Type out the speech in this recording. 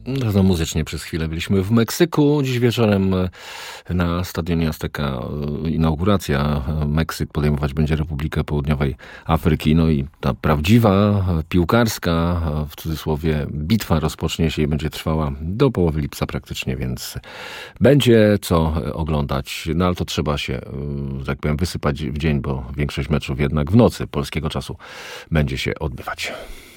No, muzycznie przez chwilę byliśmy w Meksyku. Dziś wieczorem na Stadionie Azteca inauguracja. Meksyk podejmować będzie Republikę Południowej Afryki. No i ta prawdziwa, piłkarska, w cudzysłowie, bitwa rozpocznie się i będzie trwała do połowy lipca praktycznie, więc będzie co oglądać. No ale to trzeba się, tak powiem, wysypać w dzień, bo większość meczów jednak w nocy polskiego czasu będzie się odbywać.